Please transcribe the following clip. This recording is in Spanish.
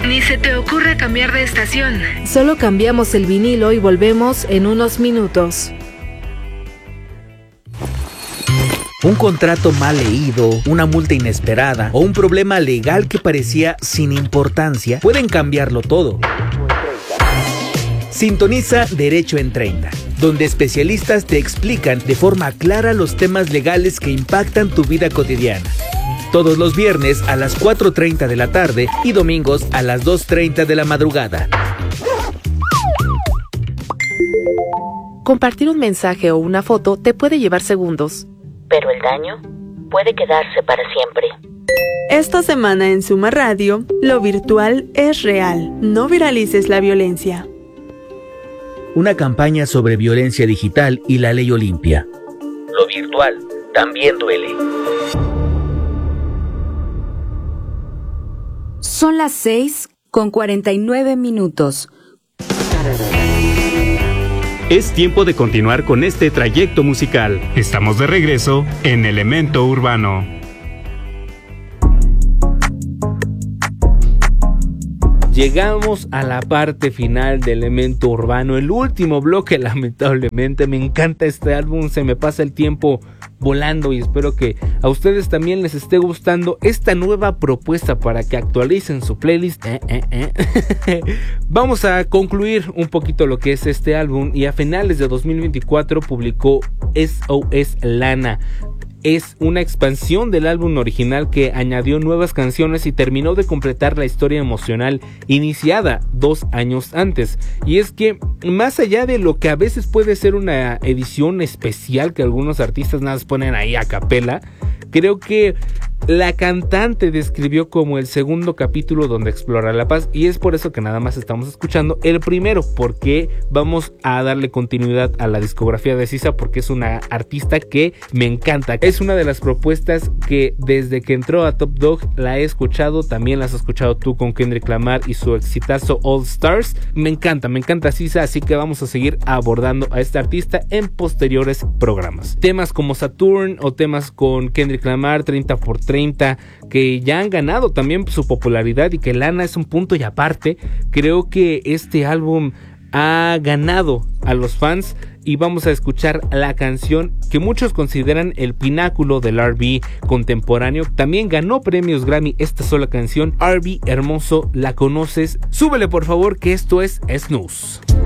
Ni se te ocurra cambiar de estación. Solo cambiamos el vinilo y volvemos en unos minutos. Un contrato mal leído, una multa inesperada o un problema legal que parecía sin importancia pueden cambiarlo todo. Sintoniza Derecho en 30, donde especialistas te explican de forma clara los temas legales que impactan tu vida cotidiana. Todos los viernes a las 4:30 de la tarde y domingos a las 2:30 de la madrugada. Compartir un mensaje o una foto te puede llevar segundos, pero el daño puede quedarse para siempre. Esta semana en Suma Radio, lo virtual es real. No viralices la violencia. Una campaña sobre violencia digital y la ley Olimpia. Lo virtual también duele. Son las 6:49. Es tiempo de continuar con este trayecto musical. Estamos de regreso en Elemento Urbano. Llegamos a la parte final de Elemento Urbano, el último bloque. Lamentablemente me encanta este álbum, se me pasa el tiempo volando y espero que a ustedes también les esté gustando esta nueva propuesta para que actualicen su playlist. Vamos a concluir un poquito lo que es este álbum, y a finales de 2024 publicó SOS Lana. Es una expansión del álbum original que añadió nuevas canciones y terminó de completar la historia emocional iniciada 2 años antes. Y es que más allá de lo que a veces puede ser una edición especial que algunos artistas nada más ponen ahí a capela, creo que la cantante describió como el segundo capítulo donde explora la paz, y es por eso que nada más estamos escuchando el primero, porque vamos a darle continuidad a la discografía de SZA, porque es una artista que me encanta. Es una de las propuestas que desde que entró a Top Dog la he escuchado, también las has escuchado tú con Kendrick Lamar y su exitazo All Stars. Me encanta SZA, así que vamos a seguir abordando a esta artista en posteriores programas. Temas como Saturn o temas con Kendrick Lamar, 30 por 30, que ya han ganado también su popularidad, y que Lana es un punto y aparte. Creo que este álbum ha ganado a los fans, y vamos a escuchar la canción que muchos consideran el pináculo del R&B contemporáneo. También ganó premios Grammy esta sola canción. R&B hermoso, ¿la conoces? Súbele por favor, que esto es Snooze.